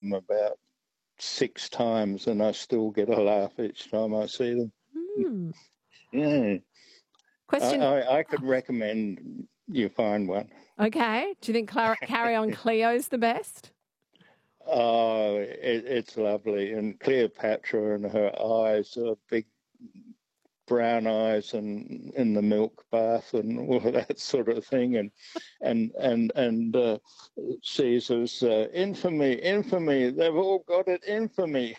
them about 6 times, and I still get a laugh each time I see them. Hmm. Yeah. Question. I could recommend you find one. Okay. Do you think Carry On Cleo's the best? Oh, it's lovely. And Cleopatra and her eyes are big brown eyes and in the milk bath and all of that sort of thing. And Caesar's infamy. They've all got it, infamy.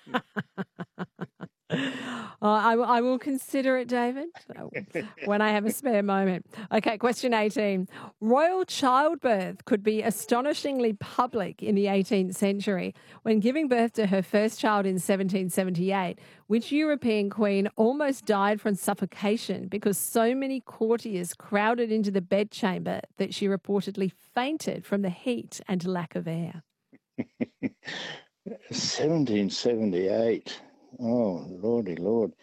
I will consider it, David, when I have a spare moment. Okay, question 18. Royal childbirth could be astonishingly public in the 18th century. When giving birth to her first child in 1778, which European queen almost died from suffocation because so many courtiers crowded into the bedchamber that she reportedly fainted from the heat and lack of air? 1778. Oh, Lordy Lord.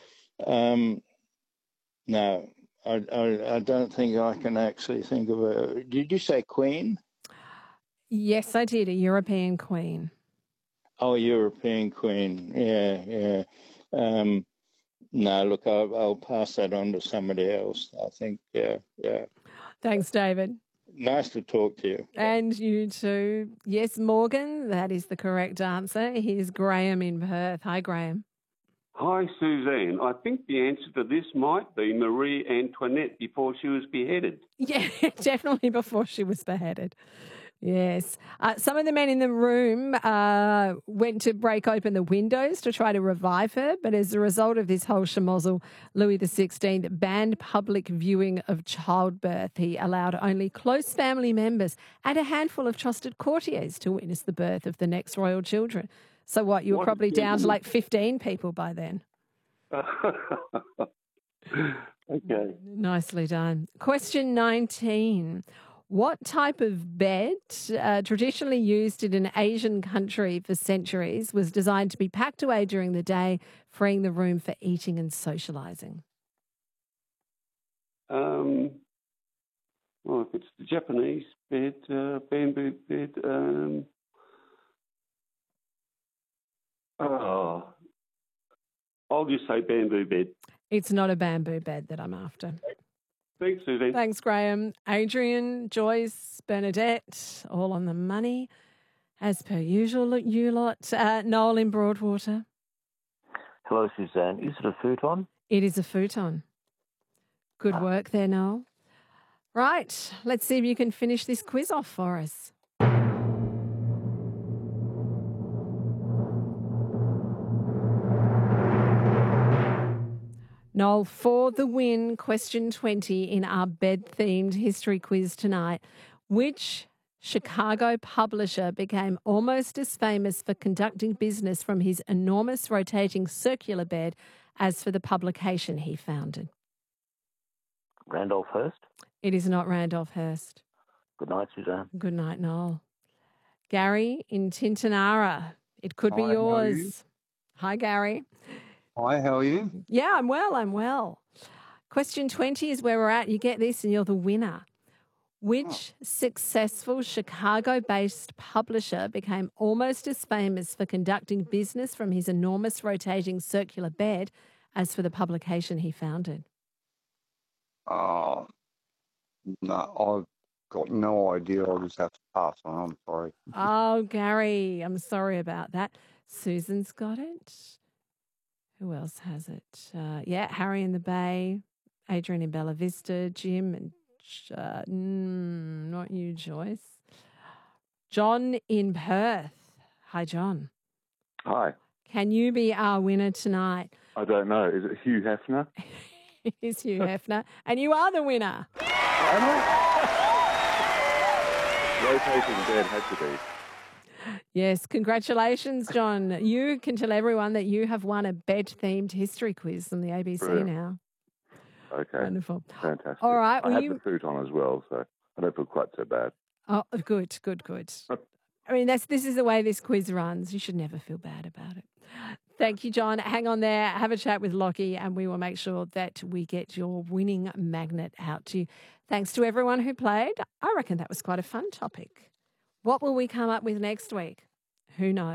No, I don't think I can actually think of a... Did you say queen? Yes, I did, a European queen. Oh, European queen. Yeah. No, look, I'll pass that on to somebody else. I think, yeah. Thanks, David. Nice to talk to you. And you too. Yes, Morgan, that is the correct answer. Here's Graham in Perth. Hi, Graham. Hi, Suzanne. I think the answer to this might be Marie Antoinette before she was beheaded. Yeah, definitely before she was beheaded. Yes. Some of the men in the room went to break open the windows to try to revive her, but as a result of this whole schmozzle, Louis XVI banned public viewing of childbirth. He allowed only close family members and a handful of trusted courtiers to witness the birth of the next royal children. So what, you were probably down to like 15 people by then. Okay. Nicely done. Question 19. What type of bed, traditionally used in an Asian country for centuries, was designed to be packed away during the day, freeing the room for eating and socialising? Well, if it's the Japanese bed, bamboo bed, I'll just say bamboo bed. It's not a bamboo bed that I'm after. Thanks, Suzanne. Thanks, Graham. Adrian, Joyce, Bernadette, all on the money. As per usual, you lot. Noel in Broadwater. Hello, Suzanne. Is it a futon? It is a futon. Good work there, Noel. Right, let's see if you can finish this quiz off for us. Noel, for the win, question 20 in our bed-themed history quiz tonight. Which Chicago publisher became almost as famous for conducting business from his enormous rotating circular bed as for the publication he founded? Randolph Hearst? It is not Randolph Hearst. Good night, Suzanne. Good night, Noel. Gary in Tintinara. It could be yours. Hi, Gary. Hi, how are you? Yeah, I'm well. Question 20 is where we're at. You get this and you're the winner. Which successful Chicago-based publisher became almost as famous for conducting business from his enormous rotating circular bed as for the publication he founded? No, I've got no idea. I'll just have to pass on. I'm sorry. Oh, Gary, I'm sorry about that. Susan's got it. Who else has it? Harry in the Bay, Adrian in Bella Vista, Jim and not you, Joyce. John in Perth. Hi, John. Hi. Can you be our winner tonight? I don't know. Is it Hugh Hefner? It is Hugh Hefner. And you are the winner. Am I? Rotating bed had to be. Yes, congratulations, John. You can tell everyone that you have won a bed-themed history quiz on the ABC Brilliant. now. Okay. Wonderful. Fantastic. All right. I had the futon as well, so I don't feel quite so bad. Oh, good. I mean, this is the way this quiz runs. You should never feel bad about it. Thank you, John. Hang on there. Have a chat with Lockie and we will make sure that we get your winning magnet out to you. Thanks to everyone who played. I reckon that was quite a fun topic. What will we come up with next week? Who knows?